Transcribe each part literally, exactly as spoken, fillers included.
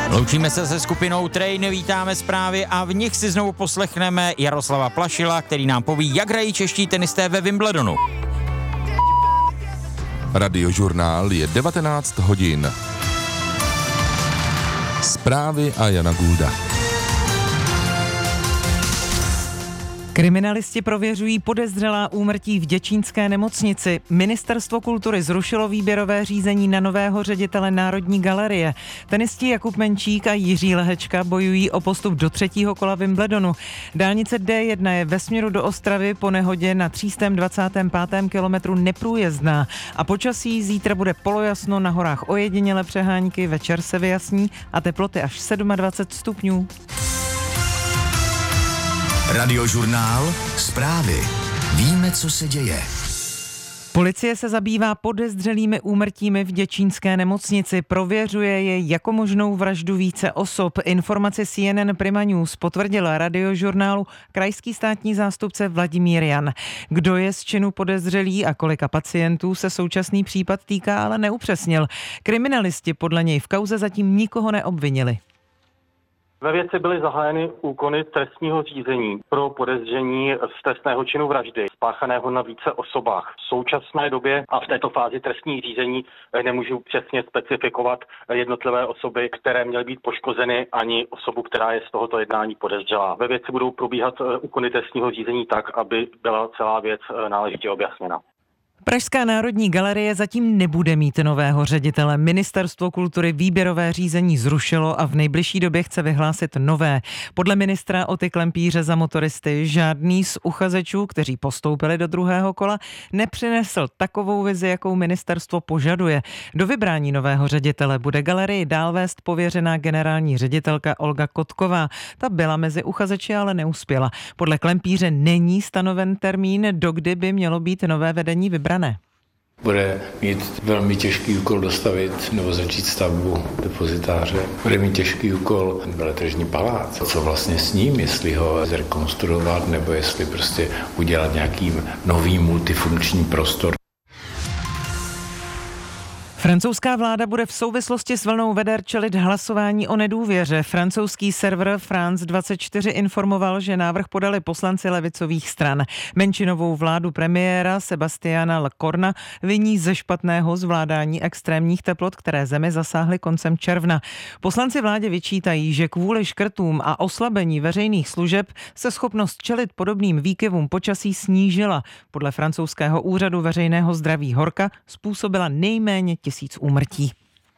Loučíme se se skupinou Train, vítáme zprávy a v nich si znovu poslechneme Jaroslava Plašila, který nám poví, jak hrají čeští tenisté ve Wimbledonu. Radiožurnál je devatenáct hodin. Zprávy a Jana Gulda. Kriminalisti prověřují podezřelá úmrtí v děčínské nemocnici. Ministerstvo kultury zrušilo výběrové řízení na nového ředitele Národní galerie. Tenisti Jakub Menčík a Jiří Lehečka bojují o postup do třetího kola Wimbledonu. Dálnice D jedna je ve směru do Ostravy po nehodě na tři sta dvacátém pátém kilometru neprůjezdná a počasí zítra bude polojasno, na horách ojediněle přehánky, večer se vyjasní a teploty až dvacet sedm stupňů. Radiožurnál, zprávy. Víme, co se děje. Policie se zabývá podezřelými úmrtími v děčínské nemocnici. Prověřuje je jako možnou vraždu více osob. Informaci C N N Prima News potvrdila Radiožurnálu krajský státní zástupce Vladimír Jan. Kdo je z činu podezřelý a kolika pacientů se současný případ týká, ale neupřesnil. Kriminalisti podle něj v kauze zatím nikoho neobvinili. Ve věci byly zahájeny úkony trestního řízení pro podezření z trestného činu vraždy spáchaného na více osobách. V současné době a v této fázi trestních řízení nemůžu přesně specifikovat jednotlivé osoby, které měly být poškozeny, ani osobu, která je z tohoto jednání podezřelá. Ve věci budou probíhat úkony trestního řízení tak, aby byla celá věc náležitě objasněna. Pražská národní galerie zatím nebude mít nového ředitele. Ministerstvo kultury výběrové řízení zrušilo a v nejbližší době chce vyhlásit nové. Podle ministra Oty Klempíře za motoristy žádný z uchazečů, kteří postoupili do druhého kola, nepřinesl takovou vizi, jakou ministerstvo požaduje. Do vybrání nového ředitele bude galerii dál vést pověřená generální ředitelka Olga Kotková. Ta byla mezi uchazeči, ale neuspěla. Podle Klempíře není stanoven termín, dokdy by mělo být nové vedení vybrané. Bude mít velmi těžký úkol dostavit nebo začít stavbu depozitáře. Bude mít těžký úkol veletržní palác. Co vlastně s ním, jestli ho zrekonstruovat nebo jestli prostě udělat nějaký nový multifunkční prostor. Francouzská vláda bude v souvislosti s vlnou veder čelit hlasování o nedůvěře. Francouzský server France dvacet čtyři informoval, že návrh podali poslanci levicových stran. Menšinovou vládu premiéra Sebastiana Lecorna viní ze špatného zvládání extrémních teplot, které zemi zasáhly koncem června. Poslanci vládě vyčítají, že kvůli škrtům a oslabení veřejných služeb se schopnost čelit podobným výkyvům počasí snížila. Podle francouzského úřadu veřejného zdraví horka způsobila nejméně tisíc úmrtí.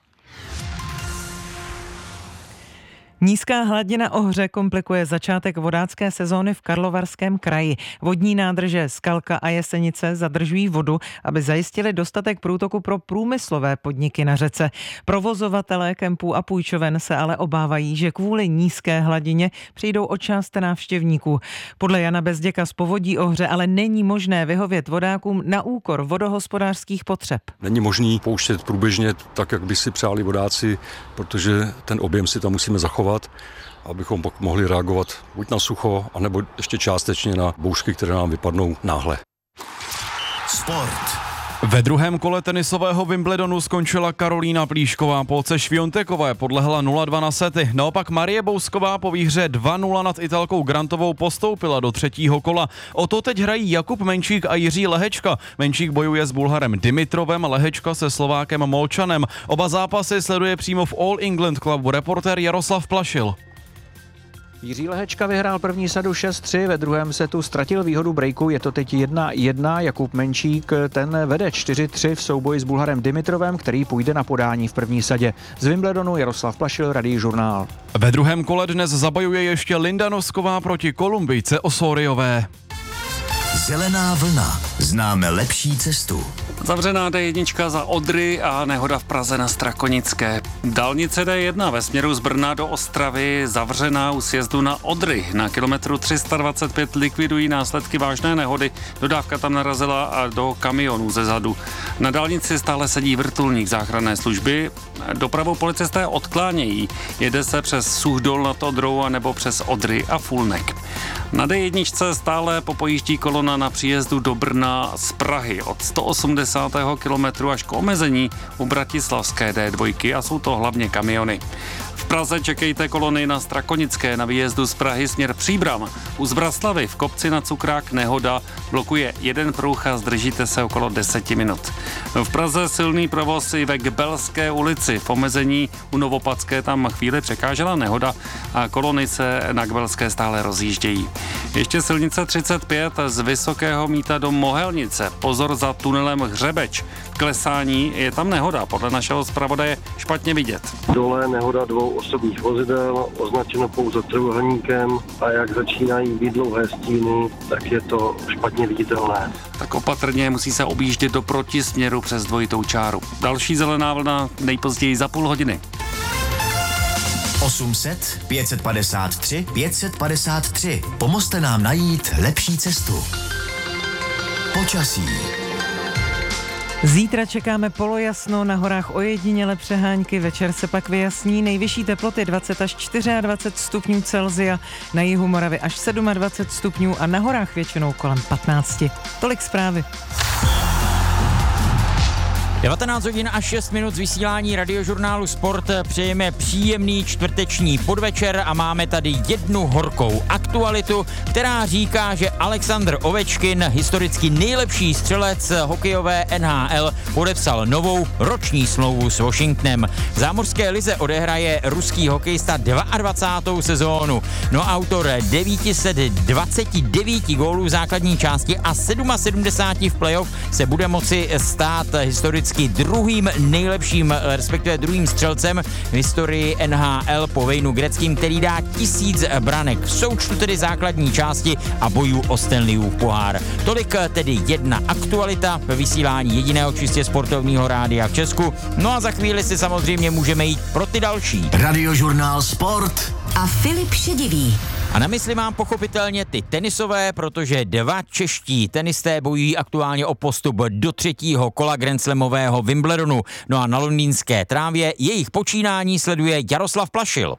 Nízká hladina Ohře komplikuje začátek vodácké sezóny v Karlovarském kraji. Vodní nádrže Skalka a Jesenice zadržují vodu, aby zajistili dostatek průtoku pro průmyslové podniky na řece. Provozovatelé kempů a půjčoven se ale obávají, že kvůli nízké hladině přijdou o část návštěvníků. Podle Jana Bezděka z Povodí Ohře ale není možné vyhovět vodákům na úkor vodohospodářských potřeb. Není možný pouštět průběžně tak, jak by si přáli vodáci, protože ten objem si tam musíme zachovat, abychom mohli reagovat buď na sucho, anebo ještě částečně na bouřky, které nám vypadnou náhle. Sport. Ve druhém kole tenisového Wimbledonu skončila Karolína Plíšková, Polce Šviontekové podlehla nula dva na sety. Naopak Marie Bousková po výhře dva nula nad Italkou Grantovou postoupila do třetího kola. O to teď hrají Jakub Menčík a Jiří Lehečka. Menčík bojuje s Bulharem Dimitrovem, Lehečka se Slovákem Molčanem. Oba zápasy sleduje přímo v All England Clubu reportér Jaroslav Plašil. Jiří Lehečka vyhrál první sadu šest tři, ve druhém setu ztratil výhodu breaku, je to teď jedna jedna. Jakub Menčík ten vede čtyři tři v souboji s Bulharem Dimitrovem, který půjde na podání v první sadě. Z Wimbledonu Jaroslav Plašil, Radiožurnál. Ve druhém kole dnes zabojuje ještě Linda Nosková proti Kolumbijce Osoriové. Zelená vlna. Známe lepší cestu. Zavřená D jedna za Odry a nehoda v Praze na Strakonické. Dálnice D jedna ve směru z Brna do Ostravy zavřená u sjezdu na Odry. Na kilometru tři sta dvacet pět likvidují následky vážné nehody. Dodávka tam narazila a do kamionů ze zadu. Na dálnici stále sedí vrtulník záchranné služby. Dopravu policisté odklánějí. Jede se přes Suchdol nad Odrou a nebo přes Odry a Fulnek. Na D jedna stále popojíždí kolona na příjezdu do Brna z Prahy od sto osmdesátého kilometru až k omezení u bratislavské D dva a jsou to hlavně kamiony. V Praze čekejte kolony na Strakonické na výjezdu z Prahy směr Příbram. U Zbraslavy v kopci na Cukrák nehoda blokuje jeden pruh a zdržíte se okolo deseti minut. V Praze silný provoz i ve Gbelské ulici. V omezení u Novopadské tam chvíli překážela nehoda a kolony se na Gbelské stále rozjíždějí. Ještě silnice třicet pět z Vysokého Mýta do Mohelnice. Pozor za tunelem Hřebeč. Klesání je tam nehoda. Podle našeho zpravodaje špatně vidět. Dole nehoda dvou osobních vozidel, označeno pouze trojúhelníkem a jak začínají být dlouhé stíny, tak je to špatně viditelné. Tak opatrně, musí se objíždět do protisměru přes dvojitou čáru. Další zelená vlna nejpozději za půl hodiny. osm set, pět set padesát tři, pět set padesát tři. Pomozte nám najít lepší cestu. Počasí. Zítra čekáme polojasno, na horách ojediněle přehánky, večer se pak vyjasní, nejvyšší teploty dvacet až dvacet čtyři stupňů Celsia, na jihu Moravy až dvacet sedm stupňů a na horách většinou kolem patnáct. Tolik zprávy. devatenáct hodin a šest minut z vysílání Radiožurnálu Sport. Přejeme příjemný čtvrteční podvečer a máme tady jednu horkou aktualitu, která říká, že Alexandr Ovečkin, historicky nejlepší střelec hokejové N H L, podepsal novou roční smlouvu s Washingtonem. V zámořské lize odehraje ruský hokejista dvacátou druhou sezónu. No autor devět set dvacet devět gólů v základní části a sedmdesát sedm v playoff se bude moci stát historicky druhým nejlepším, respektive druhým střelcem v historii N H L po Waynu Gretzkym, který dá tisíc branek v součtu tedy základní části a bojů o Stanleyův pohár. Tolik tedy jedna aktualita ve vysílání jediného čistě sportovního rádia v Česku. No a za chvíli si samozřejmě můžeme jít pro ty další. Radiožurnál Sport a Filip Šedivý. A na mysli mám pochopitelně ty tenisové, protože dva čeští tenisté bojují aktuálně o postup do třetího kola grandslamového Wimbledonu. No a na londýnské trávě jejich počínání sleduje Jaroslav Plašil.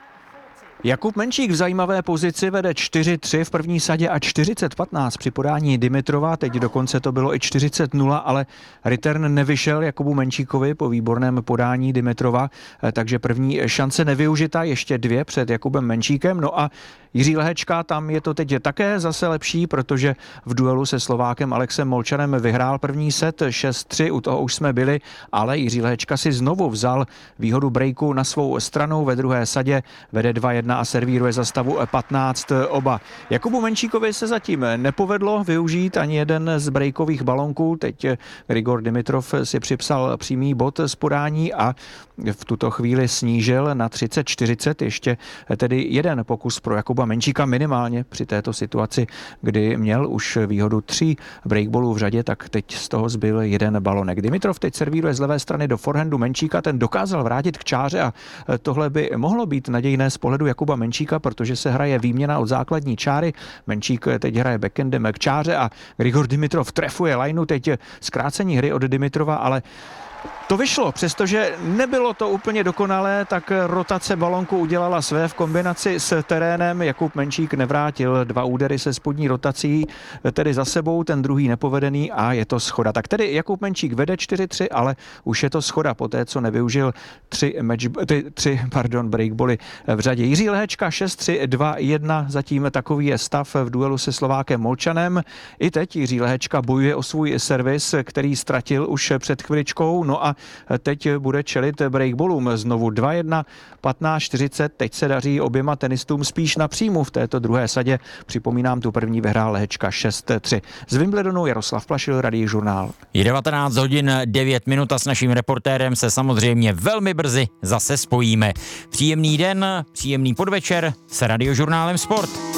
Jakub Menčík v zajímavé pozici vede čtyři tři v první sadě a čtyřicet patnáct při podání Dimitrova. Teď dokonce to bylo i čtyřicet nula, ale return nevyšel Jakubu Menčíkovi po výborném podání Dimitrova, takže první šance nevyužita, ještě dvě před Jakubem Menčíkem. No a Jiří Lehečka, tam je to teď také zase lepší, protože v duelu se Slovákem Alexem Molčanem vyhrál první set šest tři, u toho už jsme byli, ale Jiří Lehečka si znovu vzal výhodu breaku na svou stranu, ve druhé sadě vede dva jedna a servíruje za stavu patnáct oba. Jakubu Menčíkovi se zatím nepovedlo využít ani jeden z breakových balonků, teď Grigor Dimitrov si připsal přímý bod z podání a v tuto chvíli snížil na třicet čtyřicet, ještě tedy jeden pokus pro Jakuba Menčíka minimálně při této situaci, kdy měl už výhodu tří breakballů v řadě, tak teď z toho zbyl jeden balonek. Dimitrov teď servíruje z levé strany do forehandu Menčíka, ten dokázal vrátit k čáře a tohle by mohlo být nadějné z pohledu Jakuba Menčíka, protože se hraje výměna od základní čáry. Menčík teď hraje backendem k čáře a Grigor Dimitrov trefuje lineu, teď zkrácení hry od Dimitrova, ale to vyšlo, přestože nebylo to úplně dokonalé, tak rotace balonku udělala své v kombinaci s terénem. Jakub Menčík nevrátil dva údery se spodní rotací, tedy za sebou, ten druhý nepovedený a je to schoda. Tak tedy Jakub Menčík vede čtyři tři, ale už je to schoda po té, co nevyužil tři, match, ty, tři pardon, breakbally v řadě. Jiří Lehečka šest tři, dva jedna, zatím takový je stav v duelu se Slovákem Molčanem. I teď Jiří Lehečka bojuje o svůj servis, který ztratil už před chviličkou, no a teď bude čelit breakballům. Znovu dva jedna, patnáct čtyřicet, teď se daří oběma tenistům spíš na příjmu v této druhé sadě. Připomínám, tu první vyhrál Lehečka šest tři. Z Wimbledonu Jaroslav Plašil, Radiožurnál. Je devatenáct hodin devět minut a s naším reportérem se samozřejmě velmi brzy zase spojíme. Příjemný den, příjemný podvečer s Radiožurnálem Sport.